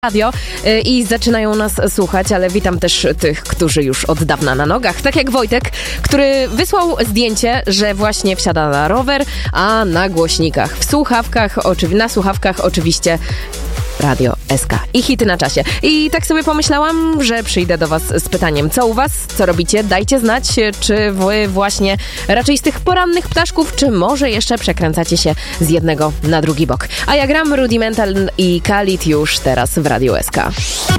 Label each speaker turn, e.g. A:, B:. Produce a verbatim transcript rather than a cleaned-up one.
A: radio i zaczynają nas słuchać, ale witam też tych, którzy już od dawna na nogach, tak jak Wojtek, który wysłał zdjęcie, że właśnie wsiada na rower, a na głośnikach, w słuchawkach, oczywi- na słuchawkach oczywiście Radio S K i hity na czasie. I tak sobie pomyślałam, że przyjdę do was z pytaniem, co u was, co robicie, dajcie znać, czy wy właśnie raczej z tych porannych ptaszków, czy może jeszcze przekręcacie się z jednego na drugi bok. A ja gram Rudimental i Khalid już teraz w Radio S K.